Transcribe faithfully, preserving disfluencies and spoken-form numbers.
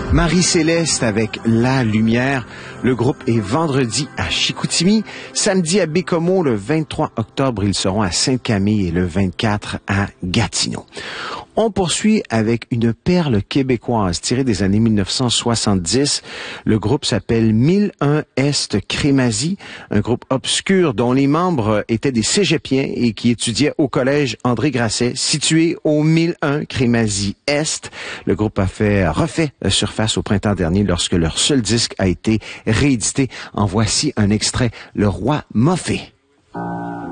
Marie-Céleste avec La Lumière. Le groupe est vendredi à Chicoutimi. Samedi à Bécomo, le vingt-trois octobre, ils seront à Sainte-Camille et le vingt-quatre à Gatineau. On poursuit avec une perle québécoise tirée des années mille neuf cent soixante-dix. Le groupe s'appelle mille un Est Crémazie, un groupe obscur dont les membres étaient des cégepiens et qui étudiaient au collège André Grasset, situé au mille un Crémazie Est. Le groupe a fait refait surface au printemps dernier lorsque leur seul disque a été réédité. En voici un extrait, Le Roi Moffé.